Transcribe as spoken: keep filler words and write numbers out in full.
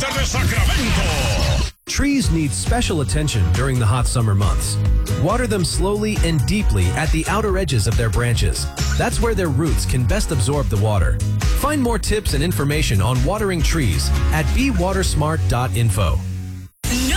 norte de Sacramento. Trees need special attention during the hot summer months. Water them slowly and deeply at the outer edges of their branches. That's where their roots can best absorb the water. Find more tips and information on watering trees at be water smart dot info.